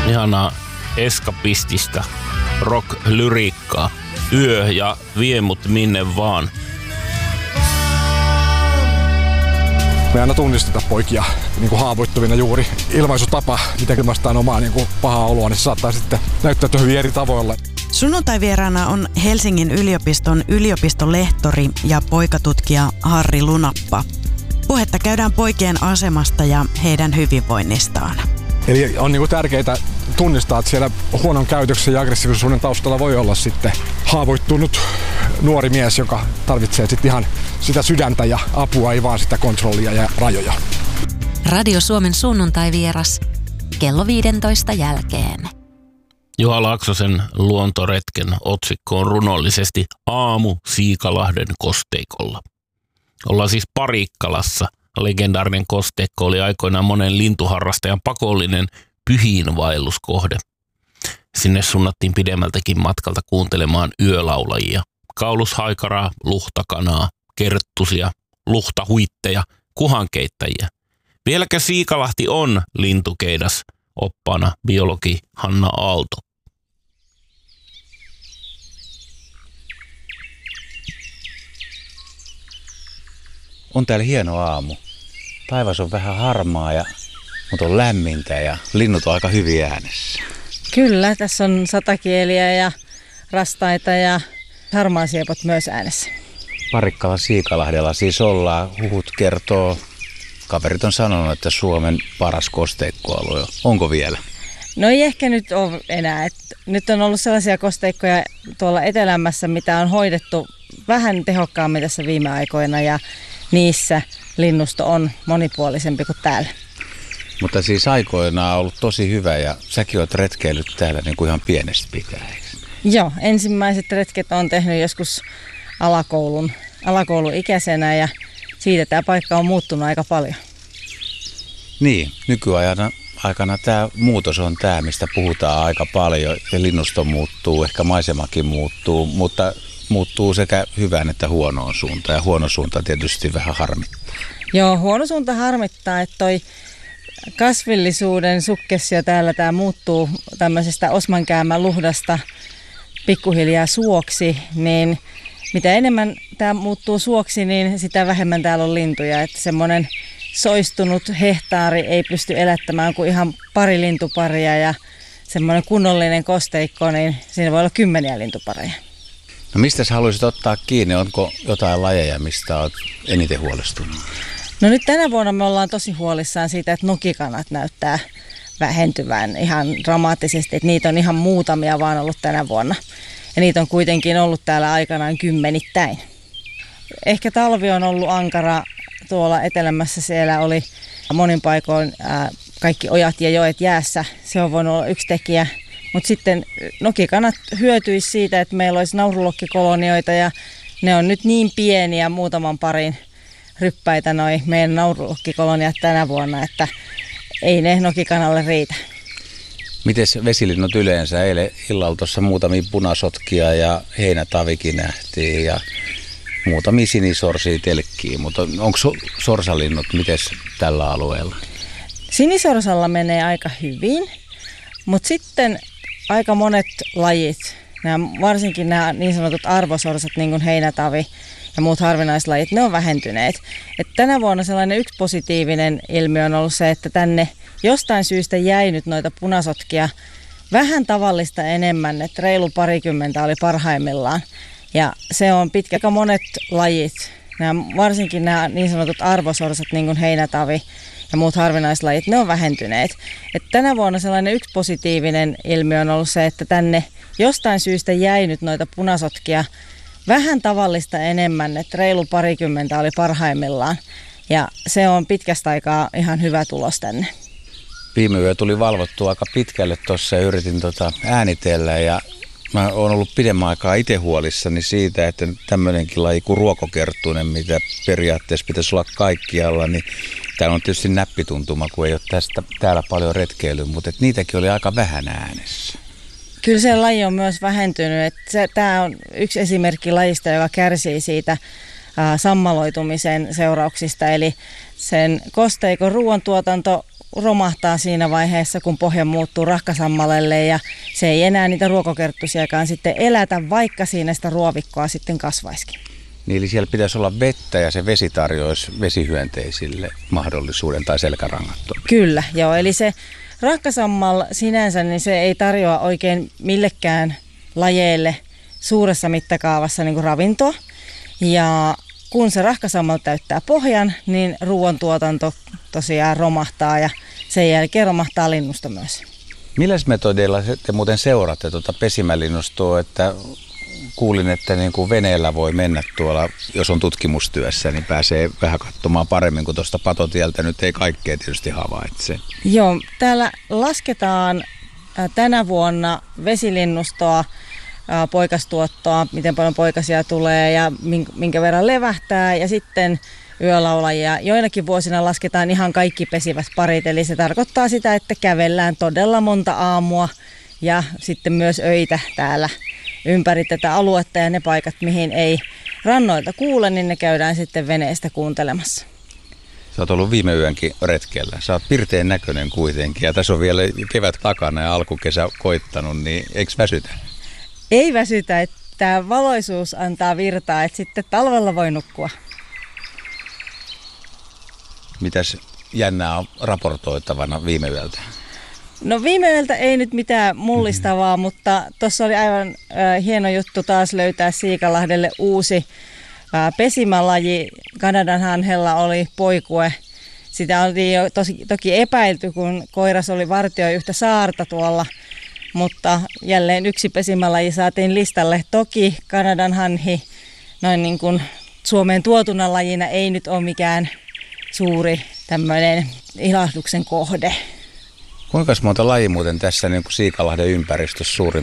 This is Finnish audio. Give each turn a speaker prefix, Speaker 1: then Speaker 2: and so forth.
Speaker 1: ihanaa eskapistista rock-lyriikkaa. Yö ja vie mut minne vaan.
Speaker 2: Me aina tunnisteta poikia niin kuin haavoittuvina juuri. Ilmaisutapa, miten ilmaistaan omaa niin kuin pahaa oloa, niin se saattaa sitten näyttäytyä hyvin eri tavoilla.
Speaker 3: Sunnuntai-vieraana on Helsingin yliopiston yliopistolehtori ja poikatutkija Harri Lunappa. Puhetta käydään poikien asemasta ja heidän hyvinvoinnistaan.
Speaker 2: Eli on niin kuin tärkeää tunnistaa, että siellä huonon käytöksen ja aggressiivisuuden taustalla voi olla sitten haavoittunut nuori mies, joka tarvitsee sitten ihan sitä sydäntä ja apua, ei vaan sitä kontrollia ja rajoja.
Speaker 4: Radio Suomen sunnuntai-vieras kello 15 jälkeen.
Speaker 1: Juha Laaksosen luontoretken otsikko on runollisesti Aamu Siikalahden kosteikolla. Ollaan siis Parikkalassa. Legendaarinen kosteikko oli aikoinaan monen lintuharrastajan pakollinen pyhiinvaelluskohde. Sinne suunnattiin pidemmältäkin matkalta kuuntelemaan yölaulajia. Kaulushaikaraa, luhtakanaa, kerttusia, luhtahuitteja, kuhankeittäjiä. Vieläkö Siikalahti on lintukeidas? Oppaana biologi Hanna Aalto.
Speaker 5: On täällä hieno aamu. Taivas on vähän harmaa, mutta on lämmintä ja linnut on aika hyvin äänessä.
Speaker 6: Kyllä, tässä on satakieliä ja rastaita ja harmaasiepot myös äänessä.
Speaker 5: Parikkalan Siikalahdella siis ollaan. Huhut kertoo, kaverit on sanonut, että Suomen paras kosteikkoalue. Onko vielä?
Speaker 6: No ei ehkä nyt ole enää. Nyt on ollut sellaisia kosteikkoja tuolla etelämässä, mitä on hoidettu vähän tehokkaammin tässä viime aikoina ja niissä linnusto on monipuolisempi kuin täällä.
Speaker 5: Mutta siis aikoinaan on ollut tosi hyvä ja säkin olet retkeillyt täällä niin kuin ihan pienestä pitäen.
Speaker 6: Joo, ensimmäiset retket on tehnyt joskus alakouluikäisenä ja siitä tämä paikka on muuttunut aika paljon.
Speaker 5: Niin, nykyaikana tämä muutos on tämä, mistä puhutaan aika paljon ja linnusto muuttuu, ehkä maisemakin muuttuu, mutta muuttuu sekä hyvään että huonoon suuntaan ja huono suunta tietysti vähän harmittaa.
Speaker 6: Joo, huono suunta harmittaa, että toi kasvillisuuden sukkessio täällä tämä muuttuu tämmöisestä osmankäämän luhdasta pikkuhiljaa suoksi, niin mitä enemmän tämä muuttuu suoksi, niin sitä vähemmän täällä on lintuja. Että semmoinen soistunut hehtaari ei pysty elättämään kuin ihan pari lintuparia ja semmoinen kunnollinen kosteikko, niin siinä voi olla 10 lintupareja.
Speaker 5: No mistä sä haluaisit ottaa kiinni? Onko jotain lajeja, mistä olet eniten huolestunut?
Speaker 6: No nyt tänä vuonna me ollaan tosi huolissaan siitä, että nokikanat näyttää vähentyvän ihan dramaattisesti. Että niitä on ihan muutamia vaan ollut tänä vuonna. Ja niitä on kuitenkin ollut täällä aikanaan kymmenittäin. Ehkä talvi on ollut ankara tuolla etelämässä. Siellä oli monin paikoin kaikki ojat ja joet jäässä. Se on voinut olla yksi tekijä. Mutta sitten nokikanat hyötyisi siitä, että meillä olisi naurulokkikolonioita ja ne on nyt niin pieniä muutaman parin ryppäitä noi meidän naurulokkikoloniat tänä vuonna, että ei ne nokikanalle riitä.
Speaker 5: Mites vesilinnut yleensä? Eilen illalla tuossa muutamia punasotkia ja heinätavikin nähtiin ja muutamia sinisorsia telkkiä, mutta onko sorsalinnut mites tällä alueella?
Speaker 6: Sinisorsalla menee aika hyvin, mutta sitten aika monet lajit, varsinkin nämä niin sanotut arvosorsat, niin kuin heinätavi ja muut harvinaislajit, ne on vähentyneet. Et tänä vuonna sellainen yksi positiivinen ilmiö on ollut se, että tänne jostain syystä jäi nyt noita punasotkia vähän tavallista enemmän, että reilu parikymmentä oli parhaimmillaan. Ja se on pitkä, aika monet lajit, varsinkin nämä niin sanotut arvosorsat, niin kuin heinätavi ja muut harvinaislajit, ne on vähentyneet. Et tänä vuonna sellainen yksi positiivinen ilmiö on ollut se, että tänne jostain syystä jäi nyt noita punasotkia vähän tavallista enemmän, että reilu parikymmentä oli parhaimmillaan. Ja se on pitkästä aikaa ihan hyvä tulos tänne.
Speaker 5: Viime yö tuli valvottua aika pitkälle tuossa ja yritin äänitellä ja mä oon ollut pidemmän aikaa itse huolissani siitä, että tämmöinenkin laji kuin ruokokerttunen, mitä periaatteessa pitäisi olla kaikkialla, niin täällä on tietysti näppituntuma, kun ei ole täällä paljon retkeilyä, mutta niitäkin oli aika vähän äänessä.
Speaker 6: Kyllä se laji on myös vähentynyt. Tämä on yksi esimerkki lajista, joka kärsii siitä sammaloitumisen seurauksista. Eli sen kosteikon ruoantuotanto romahtaa siinä vaiheessa, kun pohja muuttuu rahkasammalelle ja se ei enää niitä ruokokerttusiakaan sitten elätä, vaikka siinä sitä ruovikkoa sitten kasvaisikin.
Speaker 5: Niin, eli siellä pitäisi olla vettä ja se vesi tarjoaisi vesihyönteisille mahdollisuuden tai selkärangattua.
Speaker 6: Kyllä, joo. Eli se rahkasammal sinänsä, niin se ei tarjoa oikein millekään lajeille suuressa mittakaavassa niin kuin ravintoa. Ja kun se rahkasammal täyttää pohjan, niin ruoantuotanto tosiaan romahtaa ja sen jälkeen romahtaa linnusto myös.
Speaker 5: Milläs metodeilla te muuten seuraatte tuota pesimälinnustoa, että kuulin, että niin kuin veneellä voi mennä tuolla, jos on tutkimustyössä, niin pääsee vähän katsomaan paremmin kuin tuosta patotieltä. Nyt ei kaikkea tietysti havaitse.
Speaker 6: Joo, täällä lasketaan tänä vuonna vesilinnustoa, poikastuottoa, miten paljon poikasia tulee ja minkä verran levähtää ja sitten yölaulajia. Joinakin vuosina lasketaan ihan kaikki pesivät parit, eli se tarkoittaa sitä, että kävellään todella monta aamua ja sitten myös öitä täällä ympäri tätä aluetta ja ne paikat, mihin ei rannoilta kuule, niin ne käydään sitten veneestä kuuntelemassa.
Speaker 5: Sä oot ollut viime yönkin retkellä. Sä oot pirteen näköinen kuitenkin ja tässä on vielä kevät takana ja alkukesä koittanut, niin eikö väsytä?
Speaker 6: Ei väsytä, että valoisuus antaa virtaa, että sitten talvella voi nukkua.
Speaker 5: Mitäs jännää on raportoitavana viime yöltä?
Speaker 6: No viime yöltä ei nyt mitään mullistavaa, mutta tuossa oli aivan hieno juttu taas löytää Siikalahdelle uusi pesimälaji. Kanadan hanhella oli poikue. Sitä oli jo toki epäilty, kun koiras oli vartioi yhtä saarta tuolla, mutta jälleen yksi pesimälaji saatiin listalle. Toki Kanadan hanhi noin niin kuin Suomeen tuotuna lajina ei nyt ole mikään suuri tämmöinen ilahduksen kohde.
Speaker 5: Kuinka monta lajia muuten tässä niin kuin Siikalahden ympäristössä suurin